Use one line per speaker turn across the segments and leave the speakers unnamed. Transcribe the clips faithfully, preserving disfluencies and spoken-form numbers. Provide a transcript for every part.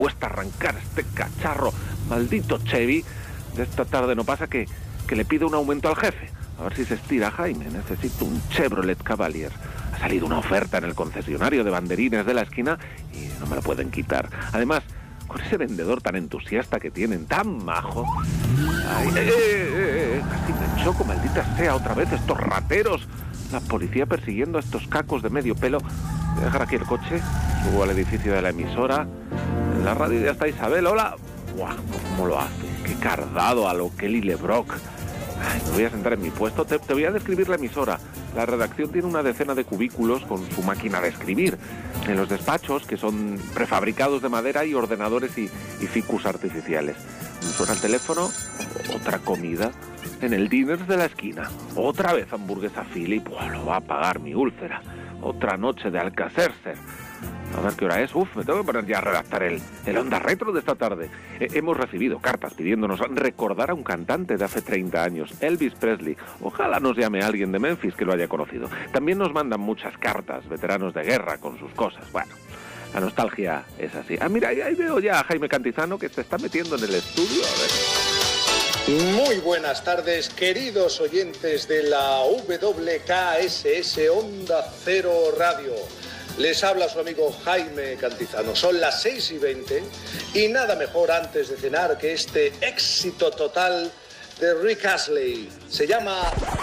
cuesta arrancar este cacharro. Maldito Chevy. De esta tarde no pasa que, que le pido un aumento al jefe. A ver si se estira, Jaime. Necesito un Chevrolet Cavalier. Ha salido una oferta en el concesionario de banderines de la esquina y no me lo pueden quitar. Además, con ese vendedor tan entusiasta que tienen, tan majo. Ay, eh, eh, eh, casi me choco, maldita sea, otra vez estos rateros. La policía persiguiendo a estos cacos de medio pelo. Voy a dejar aquí el coche, subo al edificio de la emisora. En la radio ya está Isabel, hola. Buah, ¿cómo lo hace? Qué cardado a lo Kelly LeBrock. Ay, me voy a sentar en mi puesto. Te, te voy a describir la emisora. La redacción tiene una decena de cubículos con su máquina de escribir. En los despachos, que son prefabricados de madera, y ordenadores y, y ficus artificiales. Suena el teléfono, otra comida. En el Diners de la esquina, otra vez hamburguesa Philip. Buah, lo va a pagar mi úlcera. Otra noche de Alcacercer. A ver qué hora es. Uf, me tengo que poner ya a redactar el, el Onda Retro de esta tarde. Eh, hemos recibido cartas pidiéndonos recordar a un cantante de hace treinta años, Elvis Presley. Ojalá nos llame alguien de Memphis que lo haya conocido. También nos mandan muchas cartas, veteranos de guerra con sus cosas. Bueno, la nostalgia es así. Ah, mira, ahí, ahí veo ya a Jaime Cantizano que se está metiendo en el estudio. A ver.
Muy buenas tardes, queridos oyentes de la W K S S Onda Cero Radio. Les habla su amigo Jaime Cantizano. Son las seis y veinte y nada mejor antes de cenar que este éxito total de Rick Astley. Se llama...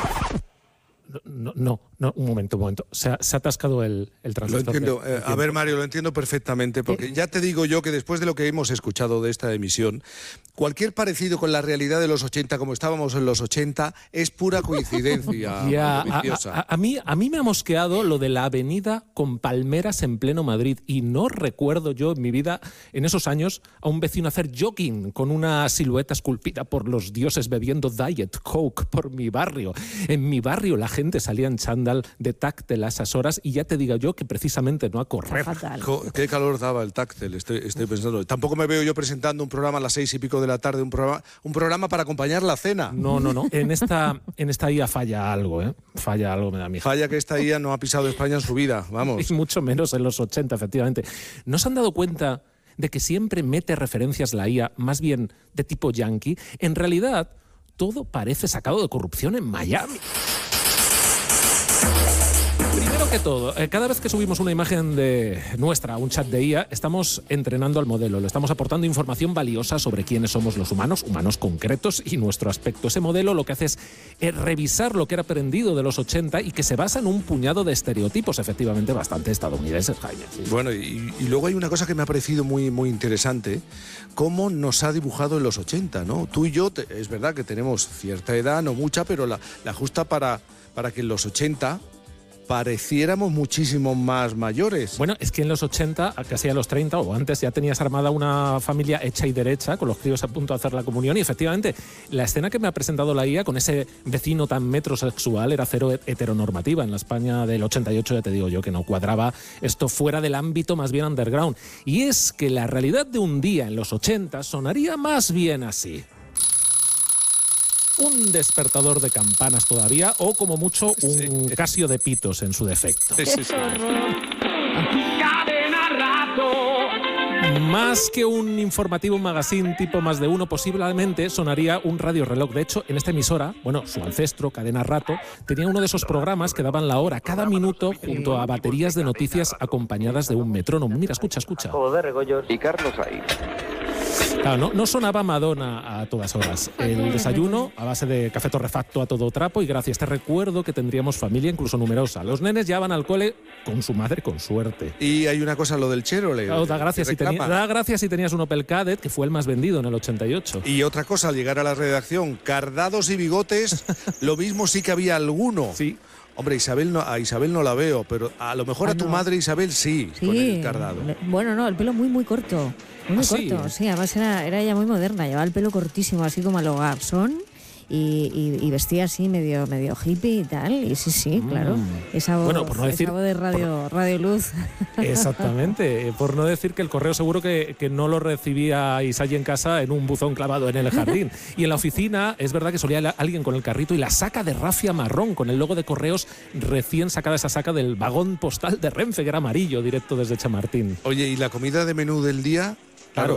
No, no, no, un momento, un momento. Se ha, se ha atascado el, el transistor.
Lo entiendo.
De, de
eh, a ver, Mario, lo entiendo perfectamente, porque ¿Eh? ya te digo yo que después de lo que hemos escuchado de esta emisión, cualquier parecido con la realidad de los ochenta, como estábamos en los ochenta, es pura coincidencia.
Ya, a, a, a, mí, a mí me ha mosqueado lo de la avenida con palmeras en pleno Madrid, y no recuerdo yo en mi vida, en esos años, a un vecino hacer jogging con una silueta esculpida por los dioses bebiendo Diet Coke por mi barrio. En mi barrio la gente salía en chándal de táctil a esas horas, y ya te digo yo que precisamente no a correr.
Fatal.
Qué calor daba el táctil, estoy, estoy pensando. Tampoco me veo yo presentando un programa a las seis y pico de la tarde, un programa, un programa para acompañar la cena.
No, no, no. En esta, en esta I A falla algo, ¿eh? Falla algo, me da miedo.
Falla que esta I A no ha pisado España en su vida, vamos.
Y mucho menos en los ochenta, efectivamente. ¿No se han dado cuenta de que siempre mete referencias la I A, más bien de tipo yankee? En realidad, todo parece sacado de corrupción en Miami. Primero que todo, eh, cada vez que subimos una imagen de nuestra, un chat de I A, estamos entrenando al modelo, le estamos aportando información valiosa sobre quiénes somos los humanos, humanos concretos, y nuestro aspecto. Ese modelo lo que hace es eh, revisar lo que era aprendido de los ochenta y que se basa en un puñado de estereotipos, efectivamente bastante estadounidenses, Jaime. Sí.
Bueno, y, y luego hay una cosa que me ha parecido muy, muy interesante, cómo nos ha dibujado en los ochenta, ¿no? Tú y yo, te, es verdad que tenemos cierta edad, no mucha, pero la, la justa para, para que en los ochenta... pareciéramos muchísimo más mayores.
Bueno, es que en los ochenta, casi a los treinta o antes, ya tenías armada una familia hecha y derecha, con los críos a punto de hacer la comunión, y efectivamente, la escena que me ha presentado la I A con ese vecino tan metrosexual era cero heteronormativa. En la España del ochenta y ocho, ya te digo yo, que no cuadraba esto fuera del ámbito más bien underground. Y es que la realidad de un día en los ochenta sonaría más bien así. Un despertador de campanas todavía, o como mucho un sí. Casio de pitos en su defecto.
Sí, sí, sí.
Cadena Rato.
Más que un informativo, un magazine tipo más de uno, posiblemente sonaría un radio reloj. De hecho, en esta emisora, bueno, su ancestro, Cadena Rato, tenía uno de esos programas que daban la hora cada minuto junto a baterías de noticias acompañadas de un metrónomo. Mira, escucha, escucha.
Joder, Regoyos y Carlos ahí.
Claro, no, no sonaba Madonna a todas horas. El desayuno a base de café torrefacto a todo trapo, y gracias, te recuerdo que tendríamos familia incluso numerosa. Los nenes ya van al cole con su madre, con suerte.
Y hay una cosa, lo del Chevrolet.
Claro, da gracias, si teni- da gracias si tenías un Opel Kadett, que fue el más vendido en el ochenta y ocho.
Y otra cosa, al llegar a la redacción, cardados y bigotes, lo mismo sí que había alguno.
Sí.
Hombre, Isabel no, a Isabel no la veo, pero a lo mejor ah, a tu no. madre Isabel sí, sí, con el cardado.
Bueno, no, el pelo muy, muy corto. Muy
¿Ah,
corto,
sí?
sí, además era, era ella muy moderna, llevaba el pelo cortísimo, así como a lo Garzón, y, y, y vestía así medio, medio hippie y tal, y sí, sí, claro. Esa voz,
bueno, por no decir,
esa voz de radio, por, Radio Luz.
Exactamente, por no decir que el correo seguro que, que no lo recibíais allí en casa en un buzón clavado en el jardín. Y en la oficina es verdad que solía alguien con el carrito y la saca de rafia marrón, con el logo de correos recién sacada, esa saca del vagón postal de Renfe, que era amarillo, directo desde Chamartín.
Oye, ¿y la comida de menú del día?